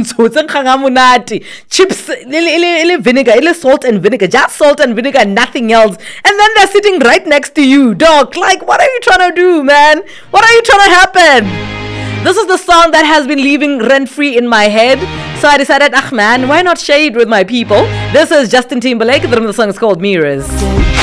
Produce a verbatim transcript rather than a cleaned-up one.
ntsho tse nkgang ha monate, chips le vinegar, le salt and vinegar, just salt and vinegar and nothing else, and then they're sitting right next to you, dog. Like, what are you trying to do, man? What are you trying to happen? This is the song that has been living rent-free in my head, so I decided, ah man, why not share it with my people? This is Justin Timberlake. The song is called Mirrors.